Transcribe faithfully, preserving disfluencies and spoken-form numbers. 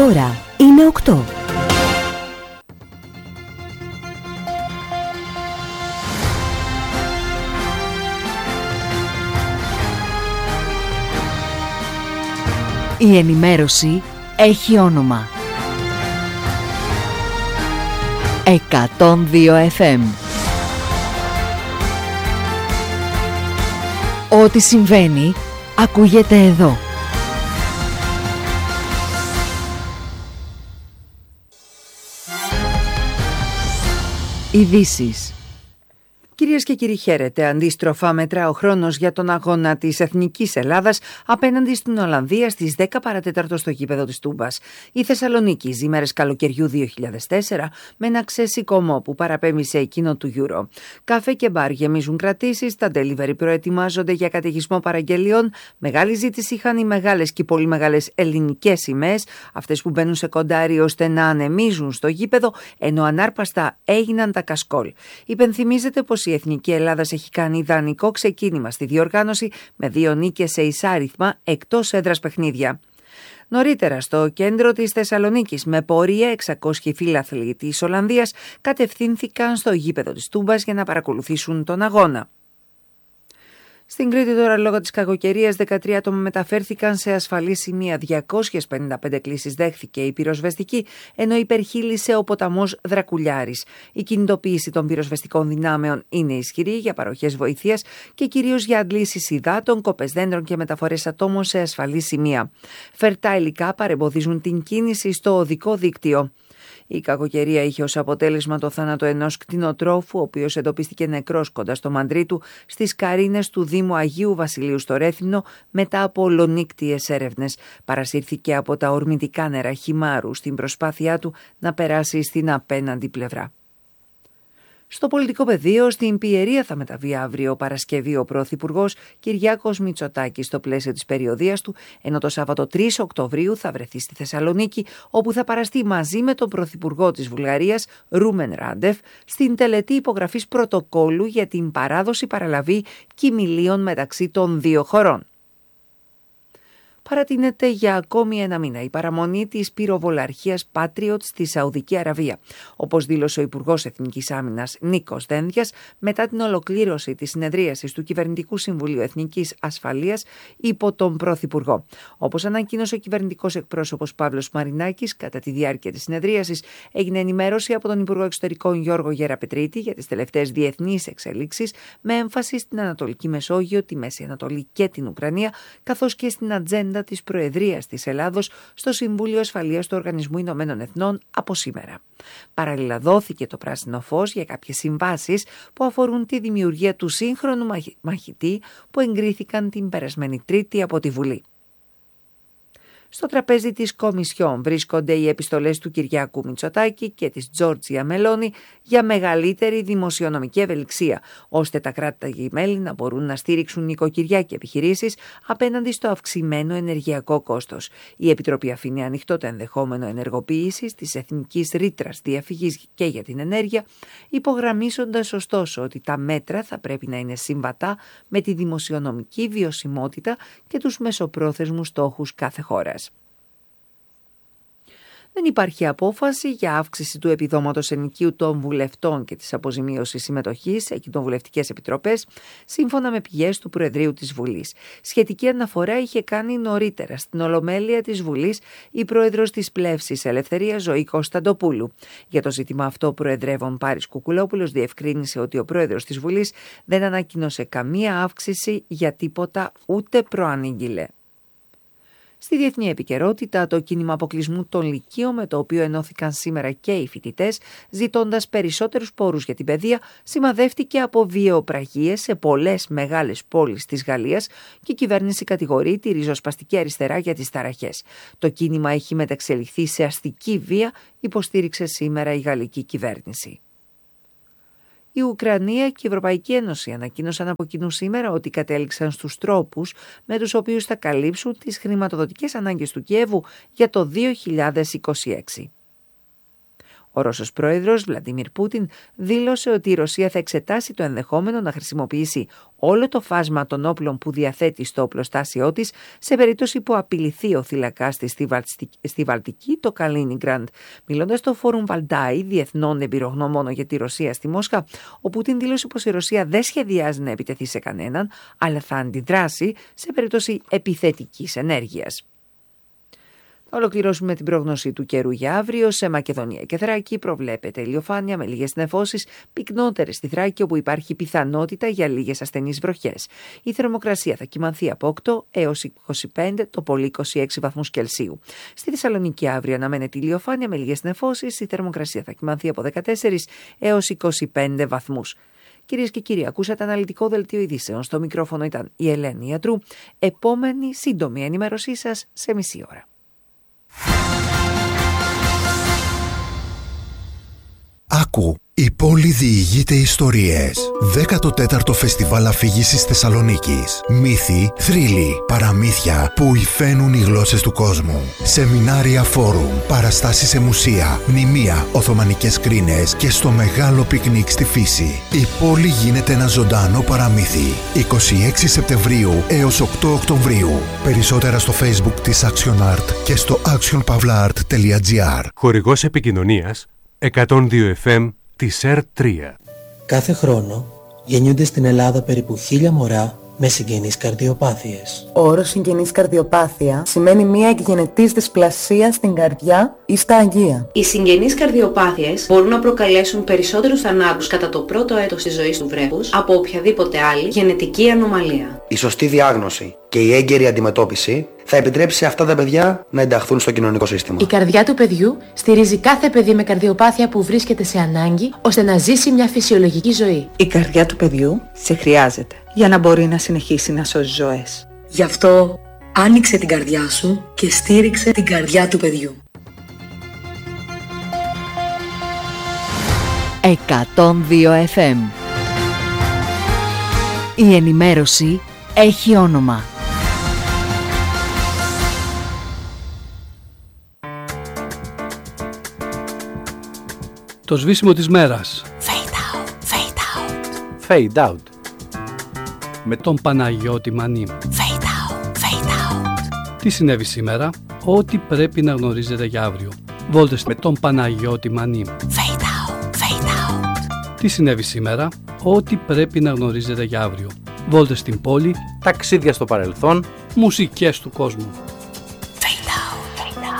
ώρα είναι οκτώ. Η ενημέρωση έχει όνομα. εκατόν δύο εφ εμ. Ό,τι συμβαίνει ακούγεται εδώ. Ειδήσεις. Κυρίες και κύριοι, χαίρετε. Αντίστροφα μετρά ο χρόνος για τον αγώνα της Εθνικής Ελλάδας απέναντι στην Ολλανδία στις δέκα παρατέταρτο στο γήπεδο της Τούμπας. Η Θεσσαλονίκη ζει μέρες καλοκαιριού δύο χιλιάδες τέσσερα με ένα ξεσηκωμό που παραπέμπει σε εκείνο του Euro. Καφέ και μπαρ γεμίζουν κρατήσεις, τα delivery προετοιμάζονται για καταιγισμό παραγγελιών. Μεγάλη ζήτηση είχαν οι μεγάλες και πολύ μεγάλες ελληνικές σημαίες, αυτές που μπαίνουν σε κοντάρι ώστε να ανεμίζουν στο γήπεδο, ενώ ανάρπαστα έγιναν τα κασκόλ. Υπενθυμίζεται πως η Εθνική Ελλάδας έχει κάνει ιδανικό ξεκίνημα στη διοργάνωση με δύο νίκες σε εισάριθμα εκτός έδρας παιχνίδια. Νωρίτερα, στο κέντρο της Θεσσαλονίκης, με πορεία εξακόσιοι φίλαθλοι της Ολλανδίας κατευθύνθηκαν στο γήπεδο της Τούμπας για να παρακολουθήσουν τον αγώνα. Στην Κρήτη τώρα, λόγω της κακοκαιρίας, δεκατρία άτομα μεταφέρθηκαν σε ασφαλή σημεία. διακόσιες πενήντα πέντε κλήσεις δέχθηκε η πυροσβεστική, ενώ υπερχείλησε ο ποταμός Δρακουλιάρης. Η κινητοποίηση των πυροσβεστικών δυνάμεων είναι ισχυρή για παροχές βοήθειας και κυρίως για αντλήσεις υδάτων, κόπες δέντρων και μεταφορές ατόμων σε ασφαλή σημεία. Φερτά υλικά παρεμποδίζουν την κίνηση στο οδικό δίκτυο. Η κακοκαιρία είχε ως αποτέλεσμα το θάνατο ενός κτηνοτρόφου, ο οποίος εντοπίστηκε νεκρός κοντά στο μαντρί του στις Καρίνες του Δήμου Αγίου Βασιλείου στο Ρέθυμνο μετά από ολονύκτιες έρευνες. Παρασύρθηκε από τα ορμητικά νερά Χιμάρου στην προσπάθειά του να περάσει στην απέναντι πλευρά. Στο πολιτικό πεδίο, στην Πιερία θα μεταβεί αύριο Παρασκευή ο Πρωθυπουργός Κυριάκος Μητσοτάκης στο πλαίσιο της περιοδείας του, ενώ το Σάββατο τρεις Οκτωβρίου θα βρεθεί στη Θεσσαλονίκη, όπου θα παραστεί μαζί με τον Πρωθυπουργό της Βουλγαρίας, Ρούμεν Ράντεφ, στην τελετή υπογραφής πρωτοκόλου για την παράδοση παραλαβή κοιμηλίων μεταξύ των δύο χωρών. Παρατείνεται για ακόμη ένα μήνα η παραμονή της πυροβολαρχίας Patriot στη Σαουδική Αραβία, όπως δήλωσε ο Υπουργός Εθνικής Άμυνας Νίκος Δένδιας μετά την ολοκλήρωση της συνεδρίασης του Κυβερνητικού Συμβουλίου Εθνικής Ασφαλείας υπό τον Πρωθυπουργό. Όπως ανακοίνωσε ο κυβερνητικός εκπρόσωπος Παύλος Μαρινάκης, κατά τη διάρκεια της συνεδρίασης έγινε ενημέρωση από τον Υπουργό Εξωτερικών Γιώργο Γεραπετρίτη για τις τελευταίες διεθνείς εξελίξεις, με έμφαση στην Ανατολική Μεσόγειο, τη Μέση Ανατολή και την Ουκρανία, καθώς και στην ατζέντα της Προεδρίας της Ελλάδος στο Συμβούλιο Ασφαλείας του Οργανισμού Ηνωμένων Εθνών από σήμερα. Παράλληλα, δόθηκε το πράσινο φως για κάποιες συμβάσεις που αφορούν τη δημιουργία του σύγχρονου μαχητή που εγκρίθηκαν την περασμένη Τρίτη από τη Βουλή. Στο τραπέζι της Κομισιόν βρίσκονται οι επιστολές του Κυριάκου Μητσοτάκη και της Τζόρτζια Μελόνι για μεγαλύτερη δημοσιονομική ευελιξία, ώστε τα κράτη-μέλη να μπορούν να στήριξουν νοικοκυριά και επιχειρήσεις απέναντι στο αυξημένο ενεργειακό κόστος. Η Επιτροπή αφήνει ανοιχτό το ενδεχόμενο ενεργοποίησης της Εθνικής Ρήτρας Διαφυγής και για την ενέργεια, υπογραμμίζοντας ωστόσο ότι τα μέτρα θα πρέπει να είναι συμβατά με τη δημοσιονομική βιωσιμότητα και τους μεσοπρόθεσμους στόχους κάθε χώρας. Δεν υπάρχει απόφαση για αύξηση του επιδόματος ενοικίου των βουλευτών και της αποζημίωσης συμμετοχής σε κοινοβουλευτικές επιτροπές, σύμφωνα με πηγές του Προεδρείου της Βουλής. Σχετική αναφορά είχε κάνει νωρίτερα στην Ολομέλεια της Βουλής η πρόεδρος της Πλεύσης Ελευθερίας, Ζωή Κωνσταντοπούλου. Για το ζήτημα αυτό, ο προεδρεύων Πάρης Κουκουλόπουλος διευκρίνησε ότι ο πρόεδρος της Βουλής δεν ανακοίνωσε καμία αύξηση για τίποτα, ούτε προανήγγειλε. Στη διεθνή επικαιρότητα, το κίνημα αποκλεισμού των Λυκείων, με το οποίο ενώθηκαν σήμερα και οι φοιτητές, ζητώντας περισσότερους πόρους για την παιδεία, σημαδεύτηκε από βιαιοπραγίες σε πολλές μεγάλες πόλεις της Γαλλίας και η κυβέρνηση κατηγορεί τη ριζοσπαστική αριστερά για τις ταραχές. Το κίνημα έχει μεταξελιχθεί σε αστική βία, υποστήριξε σήμερα η γαλλική κυβέρνηση. Η Ουκρανία και η Ευρωπαϊκή Ένωση ανακοίνωσαν από κοινού σήμερα ότι κατέληξαν στους τρόπους με τους οποίους θα καλύψουν τις χρηματοδοτικές ανάγκες του Κιέβου για το δύο χιλιάδες είκοσι έξι. Ο Ρώσος πρόεδρος Βλαντίμιρ Πούτιν δήλωσε ότι η Ρωσία θα εξετάσει το ενδεχόμενο να χρησιμοποιήσει όλο το φάσμα των όπλων που διαθέτει στο οπλοστάσιό της σε περίπτωση που απειληθεί ο θύλακας της στη Βαλτική, το Καλίνιγκραντ. Μιλώντας στο Φόρουμ Βαλντάι διεθνών εμπειρογνωμόνων για τη Ρωσία στη Μόσχα, ο Πούτιν δήλωσε πως η Ρωσία δεν σχεδιάζει να επιτεθεί σε κανέναν, αλλά θα αντιδράσει σε περίπτωση επιθετικής ενέργειας. Θα ολοκληρώσουμε την πρόγνωση του καιρού για αύριο. Σε Μακεδονία και Θράκη προβλέπεται ηλιοφάνεια με λίγες νεφώσεις, πυκνότερες στη Θράκη όπου υπάρχει πιθανότητα για λίγες ασθενείς βροχές. Η θερμοκρασία θα κυμανθεί από οκτώ έως είκοσι πέντε, το πολύ είκοσι έξι βαθμούς Κελσίου. Στη Θεσσαλονίκη αύριο αναμένεται ηλιοφάνεια με λίγες νεφώσεις, η θερμοκρασία θα κυμανθεί από δεκατέσσερα έως είκοσι πέντε βαθμούς. Κυρίες και κύριοι, ακούσατε αναλυτικό δελτίο ειδήσεων. Στο μικρόφωνο ήταν η Ελένη Ιατρού. Επόμενη σύντομη ενημέρωσή σας σε μισή ώρα. Άκου, η πόλη διηγείται ιστορίες. δέκατο τέταρτο Φεστιβάλ Αφήγησης Θεσσαλονίκης. Μύθοι, θρύλοι, παραμύθια που υφαίνουν οι γλώσσες του κόσμου. Σεμινάρια, φόρουμ, παραστάσεις σε μουσεία, μνημεία, οθωμανικές κρίνες και στο μεγάλο πικνίκ στη φύση. Η πόλη γίνεται ένα ζωντανό παραμύθι. είκοσι έξι Σεπτεμβρίου έως οκτώ Οκτωβρίου. Περισσότερα στο Facebook της Action Art και στο action pavla art τελεία gr. Χορηγός επικοινωνίας εκατόν δύο εφ εμ της ΕΡ τρία. Κάθε χρόνο γεννιούνται στην Ελλάδα περίπου χίλια μωρά με συγγενείς καρδιοπάθειες. Ο όρος συγγενής καρδιοπάθεια σημαίνει μία εκγενετής δυσπλασία στην καρδιά ή στα αγγεία. Οι συγγενείς καρδιοπάθειες μπορούν να προκαλέσουν περισσότερους θανάτους κατά το πρώτο έτος της ζωής του βρέφους από οποιαδήποτε άλλη γενετική ανομαλία. Η σωστή διάγνωση και η έγκαιρη αντιμετώπιση θα επιτρέψει σε αυτά τα παιδιά να ενταχθούν στο κοινωνικό σύστημα. Η καρδιά του παιδιού στηρίζει κάθε παιδί με καρδιοπάθεια που βρίσκεται σε ανάγκη ώστε να ζήσει μια φυσιολογική ζωή. Η καρδιά του παιδιού σε χρειάζεται για να μπορεί να συνεχίσει να σώζει ζωές. Γι' αυτό άνοιξε την καρδιά σου και στήριξε την καρδιά του παιδιού. εκατόν δύο εφ εμ. Η ενημέρωση έχει όνομα. Το σβήσιμο της μέρας. Fade out, fade out. Fade out. Με τον Παναγιώτη Μανή. Fade out, fade out. Τι συνέβη σήμερα? Ό,τι πρέπει να γνωρίζετε για αύριο. Βόλτες με τον Παναγιώτη Μανή. Fade out, fade out. Τι συνέβη σήμερα? Ό,τι πρέπει να γνωρίζετε για αύριο. Βόλτες στην πόλη. Ταξίδια στο παρελθόν. Μουσικές του κόσμου.